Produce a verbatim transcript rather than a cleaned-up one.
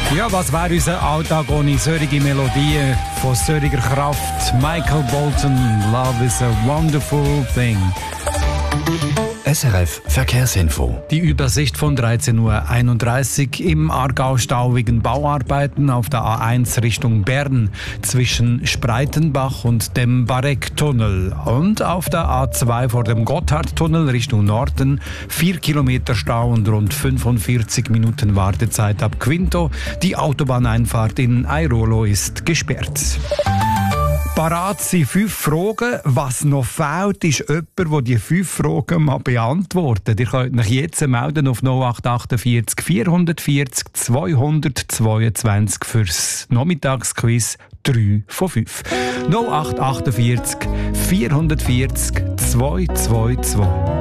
Ja, was wäre unser Alltag ohne solche Melodien von solcher Kraft? Michael Bolton, Love is a Wonderful Thing. S R F Verkehrsinfo. Die Übersicht von dreizehn Uhr einunddreißig im Aargau Stau wegen Bauarbeiten auf der A eins Richtung Bern zwischen Spreitenbach und dem Bareck-Tunnel und auf der A zwei vor dem Gotthardtunnel Richtung Norden vier Kilometer Stau und rund fünfundvierzig Minuten Wartezeit ab Quinto. Die Autobahneinfahrt in Airolo ist gesperrt. Parat sind fünf Fragen. Was noch fehlt, ist jemand, der die fünf Fragen mal beantwortet. Ihr könnt euch jetzt melden auf null acht achtundvierzig vierhundertvierzig zweihundertzweiundzwanzig fürs Nachmittagsquiz drei von fünf. null acht achtundvierzig vierhundertvierzig zweihundertzweiundzwanzig.